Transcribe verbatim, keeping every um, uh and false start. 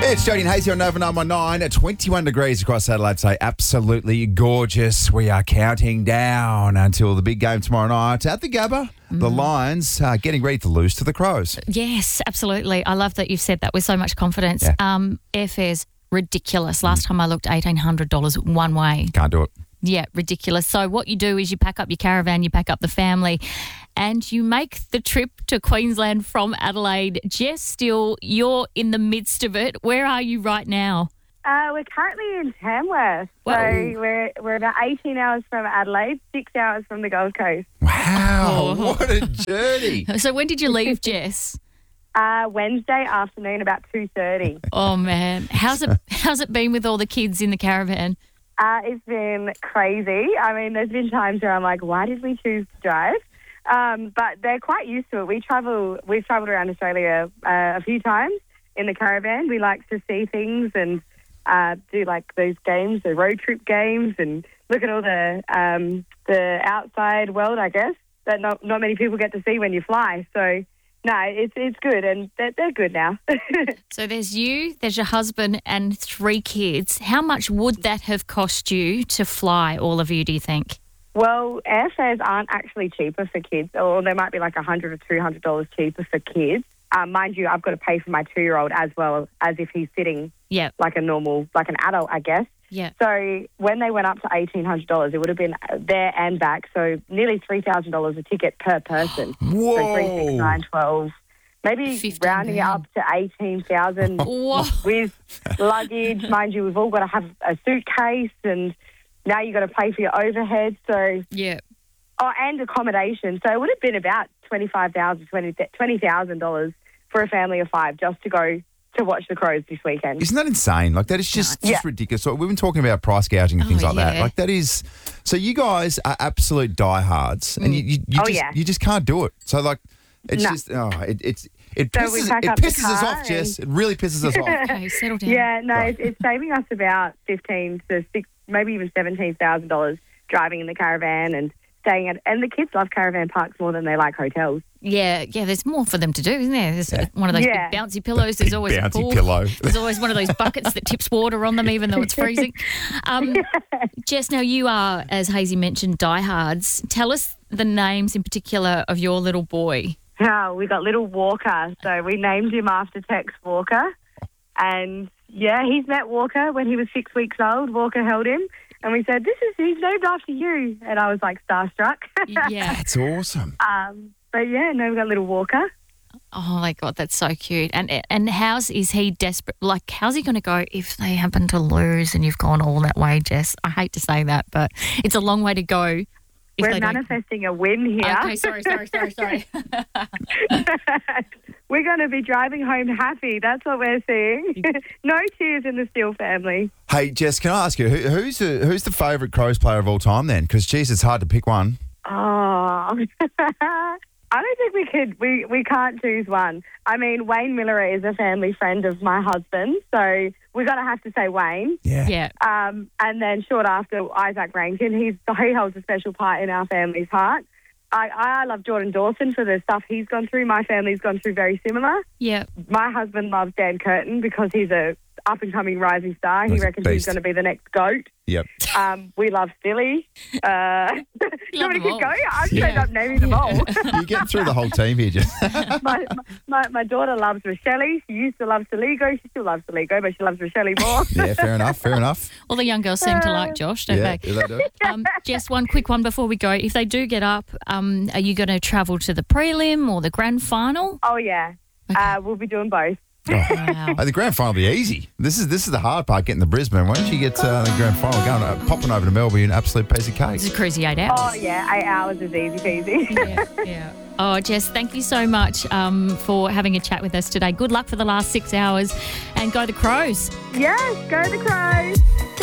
It's Jody and Hazy on Nova nine one nine at twenty-one degrees across Adelaide today. Absolutely gorgeous. We are counting down until the big game tomorrow night at the Gabba. Mm. The Lions are getting ready to lose to the Crows. Yes, absolutely. I love that you've said that with so much confidence. Yeah. Um, airfare's ridiculous. Last time I looked, eighteen hundred dollars one way. Can't do it. Yeah, ridiculous. So what you do is you pack up your caravan, you pack up the family, and you make the trip to Queensland from Adelaide. Jess Still, you're in the midst of it. Where are you right now? Uh, we're currently in Tamworth. Whoa. So we're we're about eighteen hours from Adelaide, six hours from the Gold Coast. Wow, Oh. what a journey. So when did you leave, Jess? Uh, Wednesday afternoon, about two thirty. Oh, man. How's it, how's it been with all the kids in the caravan? Uh, it's been crazy. I mean, there's been times where I'm like, why did we choose to drive? Um, but they're quite used to it. We travel, we've travelled around Australia uh, a few times in the caravan. We like to see things and uh, do like those games, the road trip games, and look at all the um, the outside world, I guess, that not, not many people get to see when you fly. So, no, it's it's good, and they're, they're good now. So there's you, there's your husband and three kids. How much would that have cost you to fly, all of you, do you think? Well, airfares aren't actually cheaper for kids, or they might be like one hundred dollars or two hundred dollars cheaper for kids. Um, mind you, I've got to pay for my two-year-old as well as if he's sitting Yeah, like a normal, like an adult, I guess. yeah. So when they went up to eighteen hundred dollars, it would have been there and back, so nearly three thousand dollars a ticket per person. Whoa. So three, six, nine, twelve, maybe fifteen rounding it grand. up to eighteen thousand Whoa. with luggage. Mind you, we've all got to have a suitcase, and now you've got to pay for your overhead. So, Yeah. oh, and accommodation. So it would have been about twenty-five thousand dollars, twenty thousand dollars for a family of five just to go to watch the Crows this weekend. Isn't that insane? Like, that is just, No. just ridiculous. So we've been talking about price gouging and Oh, things like that. yeah. Like, that is... So you guys are absolute diehards, and you, you, you, Oh, just, yeah. you just can't do it. So, like, it's No. just... Oh, it, it's... It So we pisses, pack it up the pisses us car off, Jess. It and- really pisses us off. Okay, settle down. Yeah, no, Right. it's, it's saving us about fifteen to six, maybe even seventeen thousand dollars driving in the caravan and staying at. And the kids love caravan parks more than they like hotels. Yeah, yeah, there's more for them to do, isn't there? There's one of those Yeah. big bouncy pillows. There's Big always a bouncy pool. pillow. There's always one of those buckets that tips water on them even though it's freezing. Um, Jess, now you are, as Hazy mentioned, diehards. Tell us the names in particular of your little boy. Oh, we got little Walker, so we named him after Tex Walker. And yeah, he's met Walker when he was six weeks old. Walker held him, and we said, "This is he's named after you." And I was like starstruck. Yeah. That's awesome. um, but yeah, no, we got little Walker. Oh, my God, that's so cute. And and how's, is he desperate? Like, how's he going to go if they happen to lose and you've gone all that way, Jess? I hate to say that, but it's a long way to go. If We're they don't- manifesting a win here. Okay, sorry, sorry, sorry, sorry. We're going to be driving home happy. That's what we're seeing. No tears in the Steele family. Hey, Jess, can I ask you, who, who's the, who's the favourite Crows player of all time then? Because, geez, it's hard to pick one. Oh, I don't think we could. We, we can't choose one. I mean, Wayne Miller is a family friend of my husband, so we're going to have to say Wayne. Yeah. Yeah. Um, and then short after, Isaac Rankin. He's, he holds a special part in our family's heart. I, I love Jordan Dawson for the stuff he's gone through. My family's gone through very similar. Yeah. My husband loves Dan Curtin because he's a up-and-coming rising star. He He's a reckons he's beast. going to be the next GOAT. Yep. Um, we love Stilly. Uh, you want me to them keep all. going? I'm Yeah. straight up naming them all. You're getting through the whole team here, Jess. my, my my daughter loves Rochelle. She used to love Saligo. She still loves Saligo, but she loves Rochelle more. Yeah, fair enough, fair enough. All the young girls seem to like Josh, don't Yeah, they? yeah, they do. Um, just one quick one before we go. If they do get up, um, are you going to travel to the prelim or the grand final? Oh, yeah. Uh, we'll be doing both. Wow. Oh, the grand final will be easy. This is this is the hard part, getting to Brisbane. Once you get to uh, the grand final, going uh, popping over to Melbourne, an absolute piece of cake. It's a crazy eight hours. Oh, yeah. Eight hours is easy peasy. Yeah, yeah. Oh, Jess, thank you so much um, for having a chat with us today. Good luck for the last six hours and go the Crows. Yes, go the Crows.